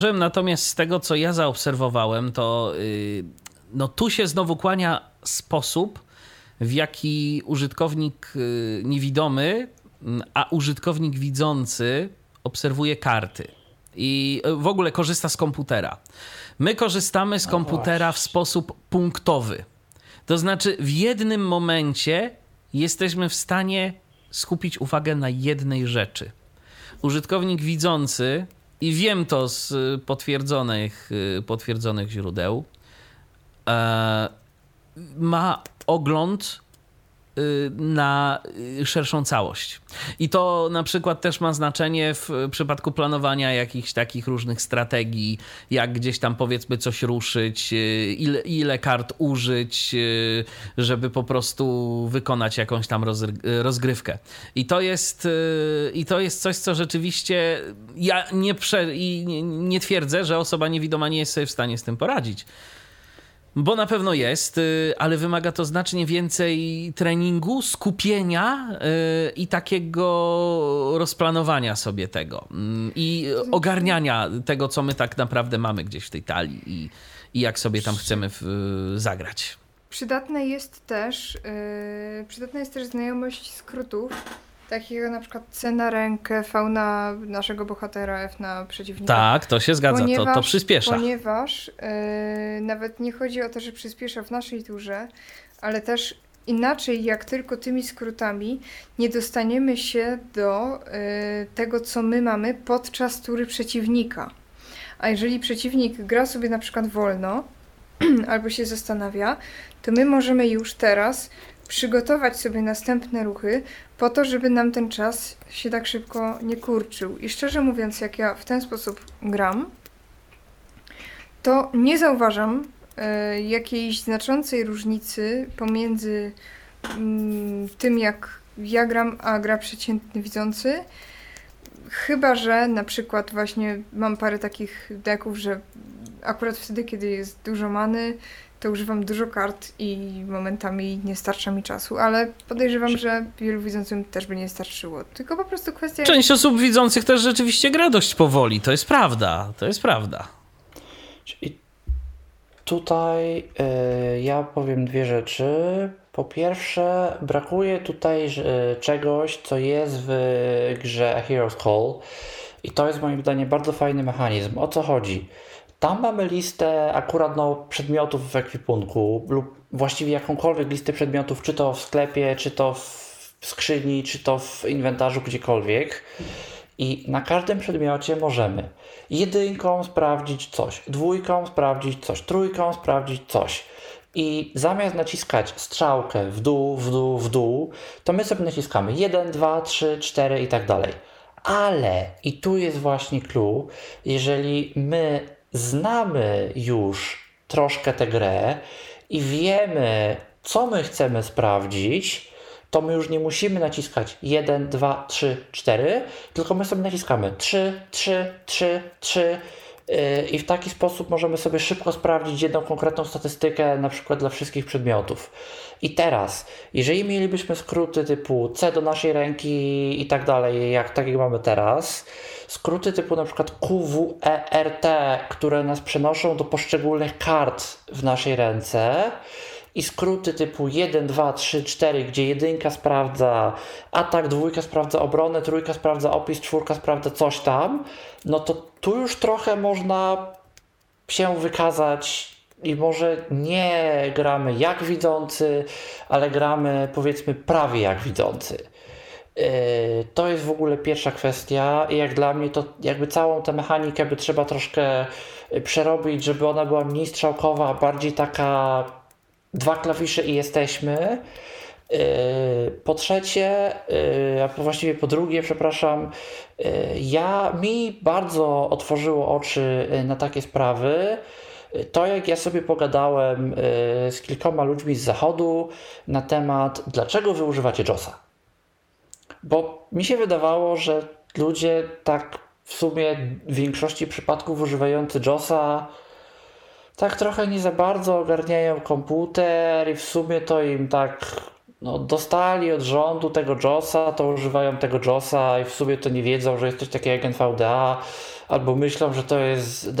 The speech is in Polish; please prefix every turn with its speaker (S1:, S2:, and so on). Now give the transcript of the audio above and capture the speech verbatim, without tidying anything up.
S1: Natomiast z tego, co ja zaobserwowałem, to yy, no tu się znowu kłania sposób, w jaki użytkownik yy, niewidomy, a użytkownik widzący obserwuje karty i w ogóle korzysta z komputera. My korzystamy z komputera w sposób punktowy. To znaczy w jednym momencie jesteśmy w stanie skupić uwagę na jednej rzeczy. Użytkownik widzący, i wiem to z potwierdzonych, potwierdzonych źródeł, ma ogląd na szerszą całość. I to na przykład też ma znaczenie w przypadku planowania jakichś takich różnych strategii, jak gdzieś tam powiedzmy coś ruszyć, ile, ile kart użyć, żeby po prostu wykonać jakąś tam rozgrywkę. I to jest, i to jest coś, co rzeczywiście ja nie, prze, i nie, nie twierdzę, że osoba niewidoma nie jest sobie w stanie z tym poradzić. Bo na pewno jest, ale wymaga to znacznie więcej treningu, skupienia i takiego rozplanowania sobie tego i ogarniania tego, co my tak naprawdę mamy gdzieś w tej talii i, i jak sobie tam chcemy w, zagrać.
S2: Przydatne jest też, yy, przydatna jest też znajomość skrótów, takiego na przykład C na rękę, V na naszego bohatera, F na przeciwnika.
S1: Tak, to się zgadza,
S2: ponieważ,
S1: to, to przyspiesza.
S2: Ponieważ yy, nawet nie chodzi o to, że przyspiesza w naszej turze, ale też inaczej jak tylko tymi skrótami nie dostaniemy się do yy, tego, co my mamy podczas tury przeciwnika. A jeżeli przeciwnik gra sobie na przykład wolno albo się zastanawia, to my możemy już teraz przygotować sobie następne ruchy po to, żeby nam ten czas się tak szybko nie kurczył. I szczerze mówiąc, jak ja w ten sposób gram, to nie zauważam y, jakiejś znaczącej różnicy pomiędzy y, tym, jak ja gram, a gra przeciętny widzący. Chyba że na przykład właśnie mam parę takich deków, że akurat wtedy, kiedy jest dużo many, to używam dużo kart i momentami nie starcza mi czasu, ale podejrzewam, że wielu widzącym też by nie starczyło. Tylko po prostu kwestia...
S1: Część osób widzących też rzeczywiście gra dość powoli, to jest prawda, to jest prawda.
S3: I tutaj y, ja powiem dwie rzeczy. Po pierwsze, brakuje tutaj y, czegoś, co jest w grze A Hero's Call i to jest moim zdaniem bardzo fajny mechanizm. O co chodzi? Tam mamy listę akurat no, przedmiotów w ekwipunku lub właściwie jakąkolwiek listę przedmiotów, czy to w sklepie, czy to w skrzyni, czy to w inwentarzu, gdziekolwiek. I na każdym przedmiocie możemy jedynką sprawdzić coś, dwójką sprawdzić coś, trójką sprawdzić coś. I zamiast naciskać strzałkę w dół, w dół, w dół, to my sobie naciskamy jeden, dwa, trzy, cztery i tak dalej. Ale, i tu jest właśnie clue, jeżeli my znamy już troszkę tę grę i wiemy, co my chcemy sprawdzić, to my już nie musimy naciskać jeden, dwa, trzy, cztery, tylko my sobie naciskamy trzy, trzy, trzy, trzy yy, i w taki sposób możemy sobie szybko sprawdzić jedną konkretną statystykę, na przykład dla wszystkich przedmiotów. I teraz, jeżeli mielibyśmy skróty typu C do naszej ręki i tak dalej, jak tak jak mamy teraz, skróty typu na przykład Q W E R T, które nas przenoszą do poszczególnych kart w naszej ręce, i skróty typu jeden, dwa, trzy, cztery, gdzie jedynka sprawdza atak, dwójka sprawdza obronę, trójka sprawdza opis, czwórka sprawdza coś tam, no to tu już trochę można się wykazać i może nie gramy jak widzący, ale gramy powiedzmy prawie jak widzący. Yy, to jest w ogóle pierwsza kwestia i jak dla mnie to jakby całą tę mechanikę by trzeba troszkę przerobić, żeby ona była mniej strzałkowa, a bardziej taka dwa klawisze i jesteśmy. Yy, po trzecie, yy, a właściwie po drugie, przepraszam, yy, ja mi bardzo otworzyło oczy na takie sprawy. To jak ja sobie pogadałem yy, z kilkoma ludźmi z zachodu na temat, dlaczego wy używacie JOSa. Bo mi się wydawało, że ludzie tak w sumie w większości przypadków używający JOSa tak trochę nie za bardzo ogarniają komputer i w sumie to im tak no, dostali od rządu tego JOSa, to używają tego JOSa i w sumie to nie wiedzą, że jest coś takiego jak N V D A, albo myślą, że to jest